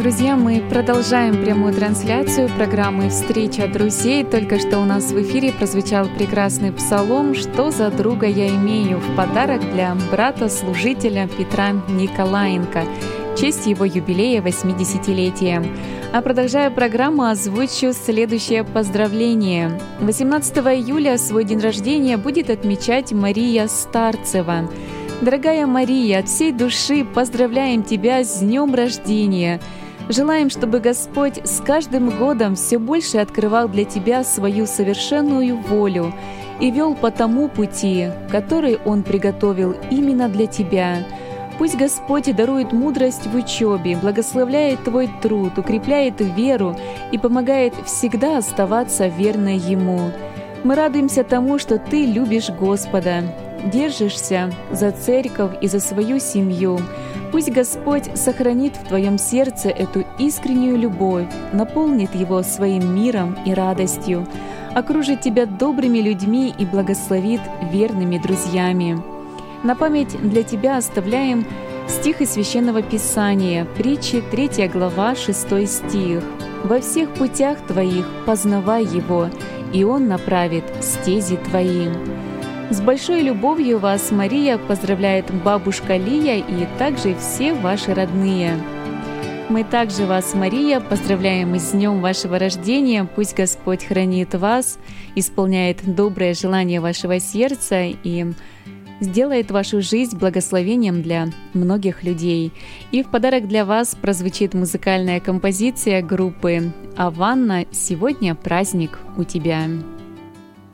Друзья, мы продолжаем прямую трансляцию программы «Встреча друзей». Только что у нас в эфире прозвучал прекрасный псалом «Что за друга я имею» в подарок для брата-служителя Петра Николаенко в честь его юбилея 80-летия. А продолжая программу, озвучу следующее поздравление. 18 июля свой день рождения будет отмечать Мария Старцева. Дорогая Мария, от всей души поздравляем тебя с днем рождения! Желаем, чтобы Господь с каждым годом все больше открывал для тебя свою совершенную волю и вел по тому пути, который Он приготовил именно для тебя. Пусть Господь дарует мудрость в учебе, благословляет твой труд, укрепляет веру и помогает всегда оставаться верной Ему. Мы радуемся тому, что ты любишь Господа, держишься за церковь и за свою семью. Пусть Господь сохранит в твоем сердце эту искреннюю любовь, наполнит его своим миром и радостью, окружит тебя добрыми людьми и благословит верными друзьями. На память для тебя оставляем стих из Священного Писания, Притчи 3 глава, 6 стих. «Во всех путях твоих познавай Его, и Он направит стези твои». С большой любовью вас, Мария, поздравляет бабушка Лия и также все ваши родные. Мы также вас, Мария, поздравляем с днем вашего рождения. Пусть Господь хранит вас, исполняет доброе желание вашего сердца и сделает вашу жизнь благословением для многих людей. И в подарок для вас прозвучит музыкальная композиция группы «Аванна. Сегодня праздник у тебя».